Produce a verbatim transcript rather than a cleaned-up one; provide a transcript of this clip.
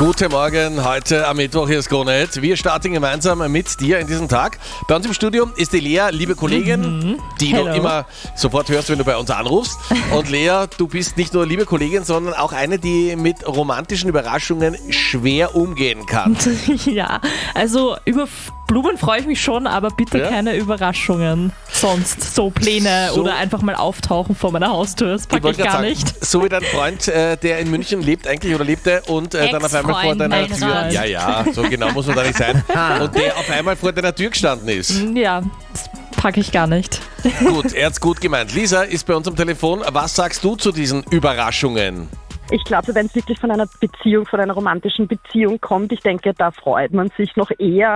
Guten Morgen, heute am Mittwoch, hier ist Kronet. Wir starten gemeinsam mit dir in diesem Tag. Bei uns im Studio ist die Lea, liebe Kollegin, mhm. die Hello. du immer sofort hörst, wenn du bei uns anrufst. Und Lea, du bist nicht nur liebe Kollegin, sondern auch eine, die mit romantischen Überraschungen schwer umgehen kann. Ja, also über Blumen freue ich mich schon, aber bitte Ja? keine Überraschungen. Sonst so Pläne So- oder einfach mal auftauchen vor meiner Haustür, das packe ich, wollte gar gerade nicht. sagen, so wie dein Freund, äh, der in München lebt eigentlich oder lebte und äh, dann auf einmal vor Ex-Freund, deiner mein Tür... Rat. Ja, ja, so genau muss man da nicht sein. Und der auf einmal vor deiner Tür gestanden ist. Ja, das packe ich gar nicht. Gut, er hat's gut gemeint. Lisa ist bei uns am Telefon. Was sagst du zu diesen Überraschungen? Ich glaube, wenn es wirklich von einer Beziehung, von einer romantischen Beziehung kommt, ich denke, da freut man sich noch eher